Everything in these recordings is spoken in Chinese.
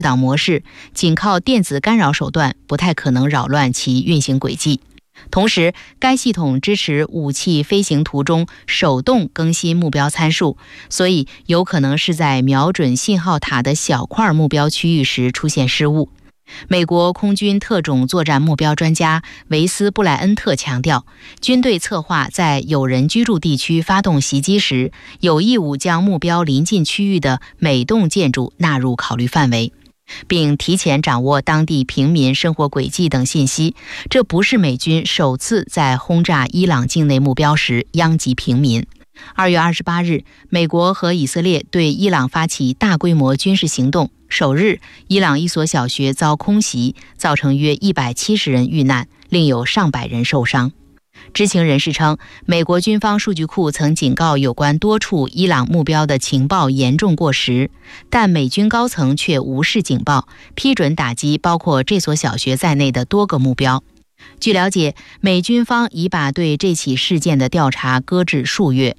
挡模式，仅靠电子干扰手段不太可能扰乱其运行轨迹。同时，该系统支持武器飞行途中手动更新目标参数，所以有可能是在瞄准信号塔的小块目标区域时出现失误。美国空军特种作战目标专家维斯布莱恩特强调，军队策划在有人居住地区发动袭击时，有义务将目标临近区域的每栋建筑纳入考虑范围，并提前掌握当地平民生活轨迹等信息。这不是美军首次在轰炸伊朗境内目标时殃及平民。2月28日，美国和以色列对伊朗发起大规模军事行动。首日，伊朗一所小学遭空袭，造成约170人遇难，另有上百人受伤。知情人士称，美国军方数据库曾警告有关多处伊朗目标的情报严重过时，但美军高层却无视警报，批准打击包括这所小学在内的多个目标。据了解，美军方已把对这起事件的调查搁置数月。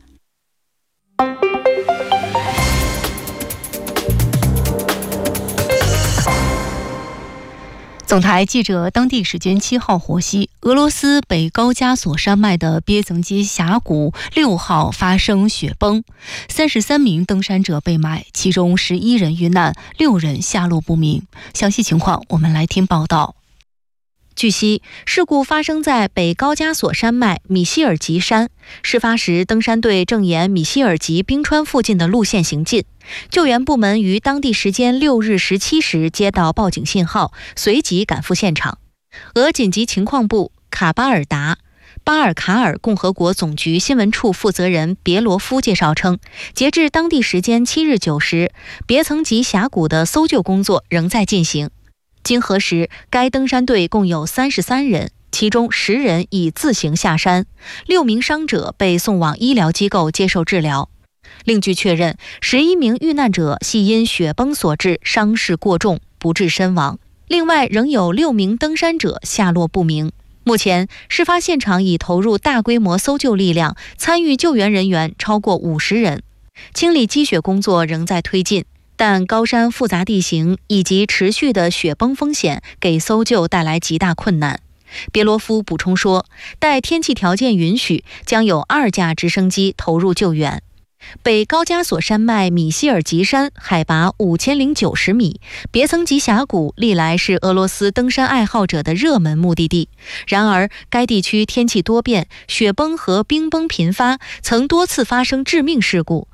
总台记者当地时间7号获悉，俄罗斯北高加索山脉的别曾基峡谷6号发生雪崩，33名登山者被埋，其中11人遇难，6人下落不明。详细情况我们来听报道。 据悉，事故发生在北高加索山脉米希尔吉山。事发时，登山队正沿米希尔吉冰川附近的路线行进。救援部门于当地时间6日17时接到报警信号，随即赶赴现场。俄紧急情况部巴尔卡尔共和国总局新闻处负责人别罗夫介绍称，截至当地时间7日9时，别曾吉峡谷的搜救工作仍在进行。经核实，该登山队共有33人，其中10人已自行下山，6名伤者被送往医疗机构接受治疗。另据确认，11名遇难者系因雪崩所致伤势过重，不治身亡。另外，仍有6名登山者下落不明。目前，事发现场已投入大规模搜救力量，参与救援人员超过50人。清理积雪工作仍在推进，但高山复杂地形以及持续的雪崩风险给搜救带来极大困难。别罗夫补充说，待天气条件允许，将有2架直升机投入救援。北高加索山脉米希尔吉山海拔5090米，别曾吉峡谷历来是俄罗斯登山爱好者的热门目的地。然而，该地区天气多变，雪崩和冰崩频发，曾多次发生致命事故。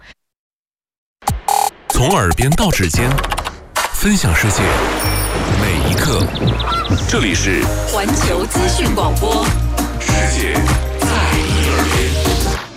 从耳边到指尖，分享世界每一刻。这里是环球资讯广播， 世界在你耳边。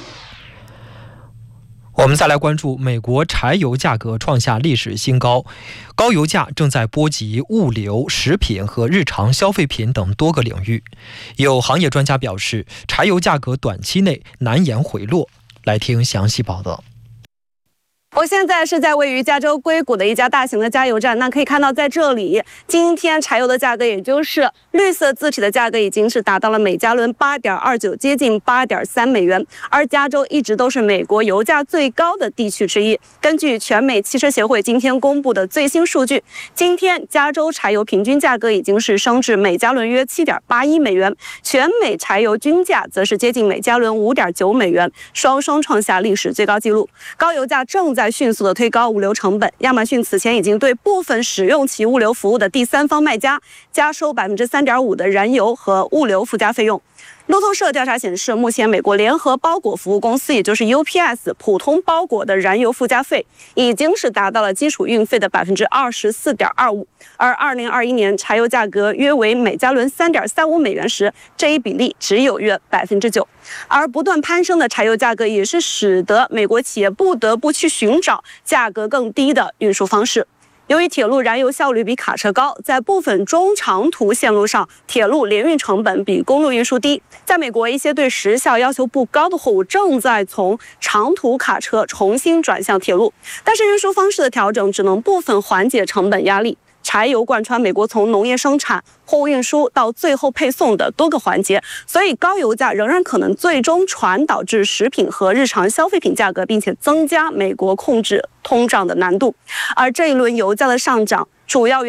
我们再来关注美国柴油价格创下历史新高，高油价正在波及物流、食品和日常消费品等多个领域。有行业专家表示，柴油价格短期内难言回落。来听详细报道。 我现在是在位于加州硅谷的一家大型的加油站，那可以看到在这里，今天柴油的价格，也就是绿色字体的价格，已经是达到了每加仑8.29，接近8.3美元。而加州一直都是美国油价最高的地区之一。根据全美汽车协会今天公布的最新数据，今天加州柴油平均价格已经是升至每加仑约7.81美元，全美柴油均价则是接近每加仑5.9美元，双双创下历史最高纪录。高油价正在迅速的推高物流成本，亚马逊此前已经对部分使用其物流服务的第三方卖家加收3.5%的燃油和物流附加费用。路透社调查显示，目前美国联合包裹服务公司，也就是 UPS 普通包裹的燃油附加费已经是达到了基础运费的24.25%，而2021年柴油价格约为每加仑3.35美元时，这一比例只有约9%。而不断攀升的柴油价格也是使得美国企业不得不去寻找价格更低的运输方式。由于铁路燃油效率比卡车高，在部分中长途线路上，铁路联运成本比公路运输低。在美国，一些对时效要求不高的货物正在从长途卡车重新转向铁路，但是运输方式的调整只能部分缓解成本压力。柴油贯穿美国从农业生产、货物运输到最后配送的多个环节，所以高油价仍然可能最终传导至食品和日常消费品价格，并且增加美国控制通胀的难度。而这一轮油价的上涨主要